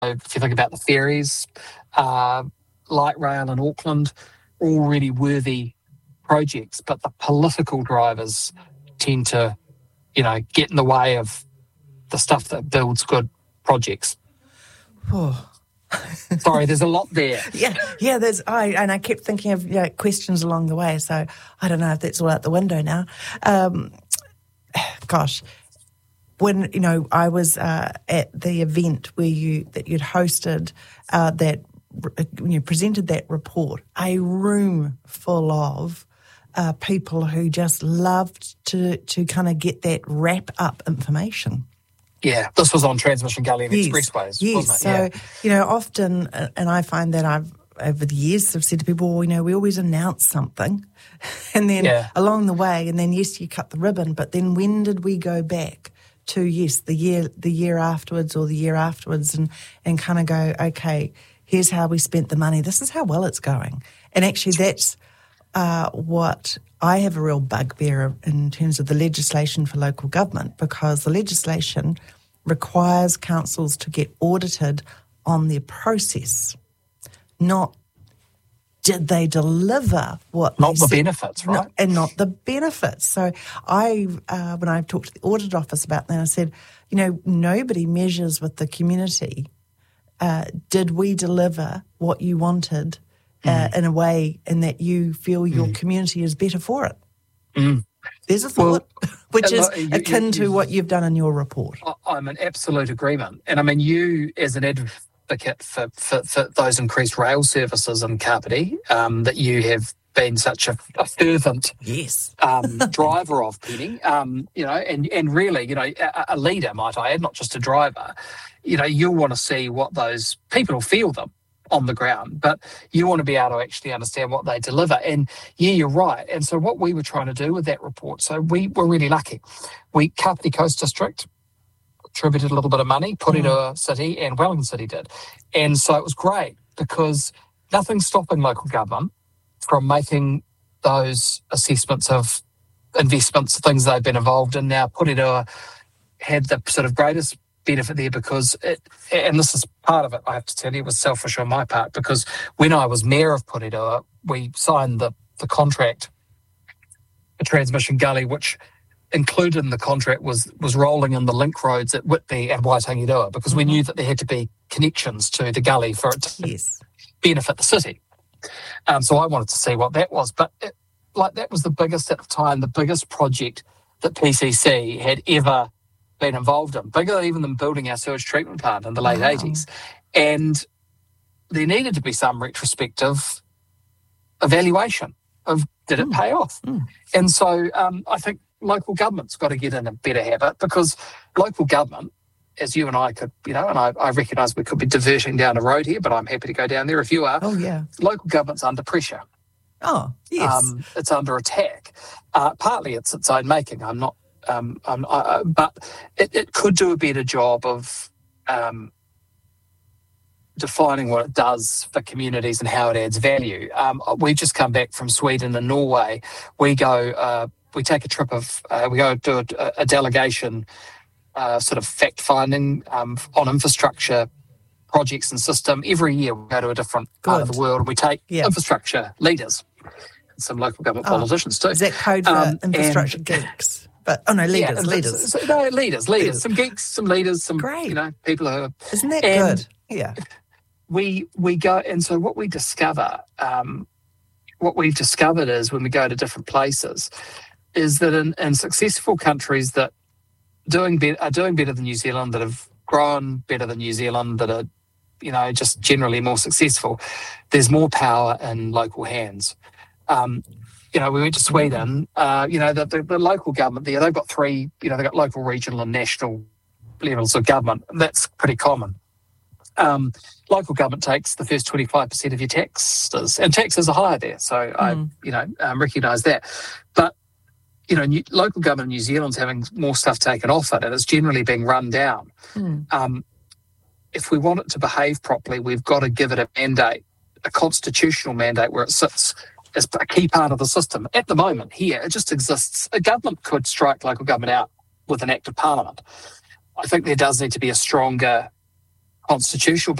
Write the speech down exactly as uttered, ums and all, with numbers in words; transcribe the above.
if you think about the ferries, uh, light rail in Auckland, all really worthy projects, but the political drivers tend to, you know, get in the way of the stuff that builds good projects. Oh. Sorry, there's a lot there. Yeah, yeah. There's I and I kept thinking of, you know, questions along the way. So I don't know if that's all out the window now. Um, gosh, when you know I was uh, at the event where you that you'd hosted uh, that when you presented that report, a room full of uh, people who just loved to to kind of get that wrap up information. Yeah, this was on Transmission Gully and yes, Expressways, yes. wasn't it? So, yeah. you know, often, and I find that I've, over the years, I've said to people, well, you know, we always announce something, and then yeah. along the way, and then, yes, you cut the ribbon, but then when did we go back to, yes, the year the year afterwards or the year afterwards and, and kind of go, okay, here's how we spent the money, this is how well it's going. And actually that's uh, what I have a real bugbear in terms of the legislation for local government, because the legislation requires councils to get audited on their process, not did they deliver what not they the said, benefits, right? Not, and not the benefits. So I, uh, when I talked to the audit office about that, I said, you know, nobody measures with the community. Uh, did we deliver what you wanted uh, mm. in a way in that you feel your mm. community is better for it? Mm. There's a thought, well, which is you, akin you, to you, what you've done in your report. I'm in absolute agreement. And I mean, you as an advocate for, for, for those increased rail services in Kapiti, um, that you have been such a, a fervent yes. um, driver of, Penny, um, you know, and, and really, you know, a, a leader, might I add, not just a driver, you know, you'll want to see what those people will feel them on the ground, but you want to be able to actually understand what they deliver. And yeah, you're right. And so what we were trying to do with that report, so we were really lucky. We, Kapiti Coast District, contributed a little bit of money, Pūretoa mm. City and Wellington City did. And so it was great because nothing's stopping local government from making those assessments of investments, things they've been involved in. Now, Pūretoa had the sort of greatest benefit there because, it, and this is part of it, I have to tell you, it was selfish on my part, because when I was mayor of Pūretoa, we signed the, the contract for Transmission Gully, which included in the contract was was rolling in the link roads at Whitby and Waitangiroa, because mm-hmm. we knew that there had to be connections to the gully for it to yes. benefit the city. Um, so I wanted to see what that was. But it, like that was the biggest at the time, the biggest project that P C C had ever been involved in, bigger even than building our sewage treatment plant in the late wow. eighties. And there needed to be some retrospective evaluation of did it mm. pay off. Mm. And so um, I think local government's got to get in a better habit, because local government, as you and I could, you know, and I, I recognise we could be diverting down a road here, but I'm happy to go down there if you are. Oh, yeah. Local government's under pressure. Oh, yes. Um, it's under attack. Uh, partly it's its own making. I'm not, um, I'm, I, but it, it could do a better job of um, defining what it does for communities and how it adds value. Um, we've just come back from Sweden and Norway. We go, uh, we take a trip of, uh, we go do a, a delegation uh, sort of fact-finding um, on infrastructure projects and system. Every year we go to a different Good. part of the world and we take yeah. infrastructure leaders, and some local government oh, politicians too. Is that code for um, infrastructure and, geeks? But oh no, leaders, yeah, leaders. So, no, leaders, leaders. Some geeks, some leaders, some Great. you know people who. Are, Isn't that good? Yeah. We we go, and so what we discover, um, what we've discovered is when we go to different places, is that in, in successful countries that doing be, are doing better than New Zealand, that have grown better than New Zealand, that are, you know, just generally more successful, there's more power in local hands. Um, you know, we went to Sweden, uh, you know, the, the, the local government there, they've got three, you know, they've got local, regional and national levels of government. That's pretty common. Um, local government takes the first twenty-five percent of your taxes, and taxes are higher there. So mm. I, you know, um, recognise that. But, you know, new, local government in New Zealand's having more stuff taken off it, and it's generally being run down. Mm. Um, if we want it to behave properly, we've got to give it a mandate, a constitutional mandate where it sits as a key part of the system. At the moment, here, it just exists. A government could strike local government out with an act of parliament. I think there does need to be a stronger constitutional